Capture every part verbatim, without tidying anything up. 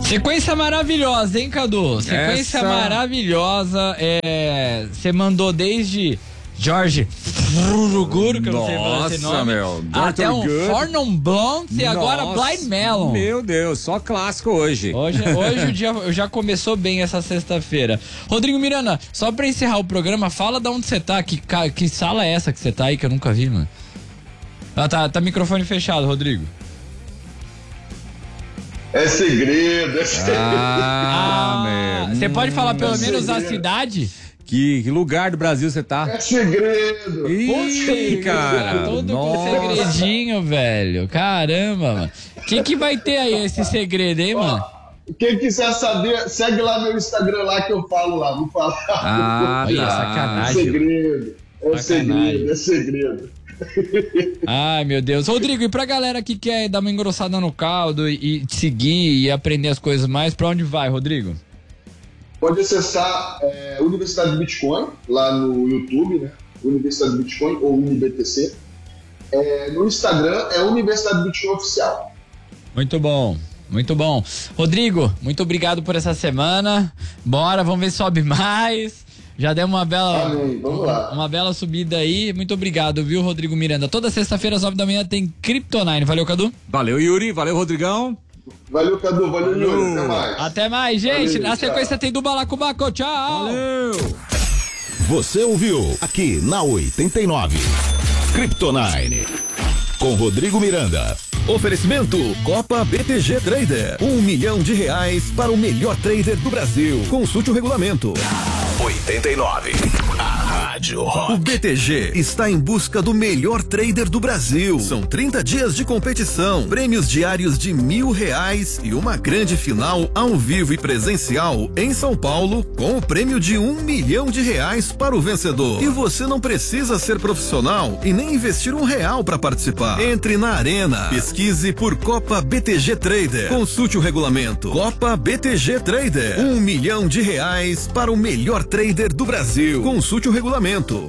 Sequência maravilhosa, hein, Cadu? Sequência Essa... maravilhosa. É, você mandou desde Jorge Fruruguro, que eu não sei falar esse nome, meu, até um Fornum Blonde e agora Blind Melon. Meu Deus, só clássico hoje. Hoje, hoje o dia já começou bem essa sexta-feira. Rodrigo Miranda, só pra encerrar o programa, fala de onde você tá, que, que sala é essa que você tá aí, que eu nunca vi, mano? Ah, tá, tá microfone fechado, Rodrigo. É segredo, é segredo. Ah, você pode falar pelo é menos segredo. a cidade? Que, que lugar do Brasil você tá? É segredo. Ih, cara. Todo Nossa. com segredinho, velho. Caramba, mano. O que que vai ter aí esse segredo, hein, mano? Quem quiser saber, segue lá meu Instagram lá que eu falo lá. Vou falar. Ah, Olha, tá. sacanagem. É segredo. É Sacanagem. segredo, é segredo. Ai, meu Deus. Rodrigo, e pra galera que quer dar uma engrossada no caldo e, e te seguir e aprender as coisas mais, pra onde vai, Rodrigo? Pode acessar é, Universidade do Bitcoin, lá no YouTube, né? Universidade do Bitcoin ou U N B T C. É, no Instagram é Universidade do Bitcoin Oficial. Muito bom, muito bom. Rodrigo, muito obrigado por essa semana. Bora, vamos ver se sobe mais. Já deu uma bela, Amém, vamos lá. uma bela subida aí. Muito obrigado, viu, Rodrigo Miranda? Toda sexta-feira às nove da manhã tem Kryptonine. Valeu, Cadu. Valeu, Yuri. Valeu, Rodrigão. Valeu, Cadu. Valeu, Yuri. Até mais. Até mais, gente. Valeu, na sequência tchau. tem do Balacobaco. Tchau. Valeu. Você ouviu aqui na oitenta e nove. Kryptonine. Com Rodrigo Miranda. Oferecimento Copa B T G Trader. Um milhão de reais para o melhor trader do Brasil. Consulte o regulamento. oitenta e nove. A Rádio Rock. O B T G está em busca do melhor trader do Brasil. São trinta dias de competição, prêmios diários de mil reais e uma grande final ao vivo e presencial em São Paulo com o prêmio de um milhão de reais para o vencedor. E você não precisa ser profissional e nem investir um real para participar. Entre na arena, pesquise por Copa B T G Trader. Consulte o regulamento. Copa B T G Trader. Um milhão de reais para o melhor trader do Brasil. Consulte o regulamento.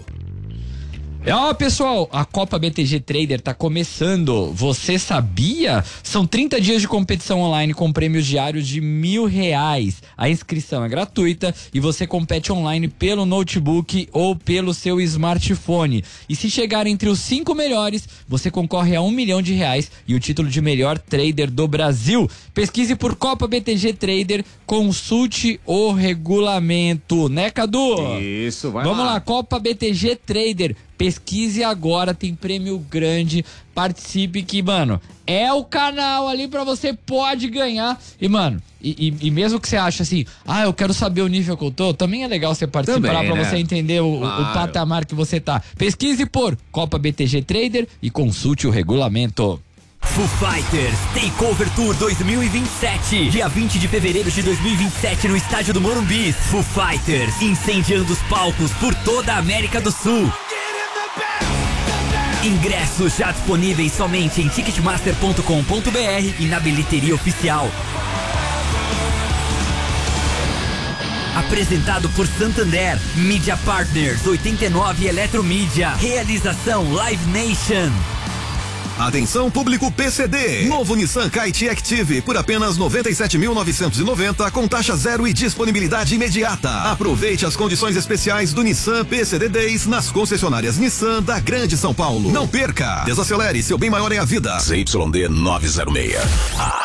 Ó, pessoal, a Copa B T G Trader tá começando. Você sabia? São trinta dias de competição online com prêmios diários de mil reais. A inscrição é gratuita e você compete online pelo notebook ou pelo seu smartphone. E se chegar entre os cinco melhores, você concorre a um milhão de reais e o título de melhor trader do Brasil. Pesquise por Copa B T G Trader, consulte o regulamento, né, Cadu? Isso, vai Vamos lá. lá, Copa B T G Trader. Pesquise agora, tem prêmio grande, participe que, mano, é o canal ali pra você pode ganhar. E, mano, e, e, e mesmo que você ache assim, ah, eu quero saber o nível que eu tô, também é legal você participar Também, pra né? você entender o, Claro. o patamar que você tá. Pesquise por Copa B T G Trader e consulte o regulamento. Foo Fighters Takeover Tour dois mil e vinte e sete, dia vinte de fevereiro de dois mil e vinte e sete no estádio do Morumbi. Foo Fighters incendiando os palcos por toda a América do Sul. Ingressos já disponíveis somente em ticketmaster ponto com ponto br e na bilheteria oficial. Apresentado por Santander, Media Partners, oitenta e nove Eletromídia, realização Live Nation. Atenção público P C D. Novo Nissan Kite Active por apenas noventa e sete mil novecentos e noventa com taxa zero e disponibilidade imediata. Aproveite as condições especiais do Nissan P C D Days nas concessionárias Nissan da Grande São Paulo. Não perca. Desacelere, seu bem maior é a vida. Z Y D novecentos e seis.